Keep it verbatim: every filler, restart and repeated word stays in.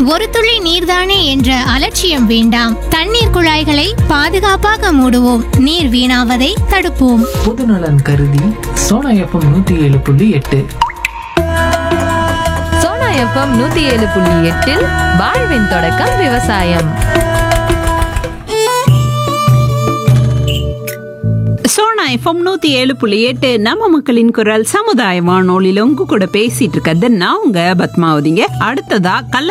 ஒரு துளி நீர்தானே என்ற அலட்சியம் வேண்டாம். தண்ணீர் குழாய்களை பாதுகாப்பாக மூடுவோம். நீர் வீணாவதை தடுப்போம். பொதுநலன் கருதி சோனா எஃப்எம் நூத்தி ஏழு புள்ளி எட்டு. சோனா எஃப்எம் நூத்தி ஏழு புள்ளி எட்டில் வாழ்வின் தொடக்கம் விவசாயம். சோனா எஃப்எம் நூத்தி ஏழு புள்ளி எட்டு நம்ம மக்களின் குரல் சமுதாய வானொலியில உங்க கூட பேசிட்டு இருக்கிறது நான் உங்க பத்மாவதிங்க. அடுத்ததா கள்ள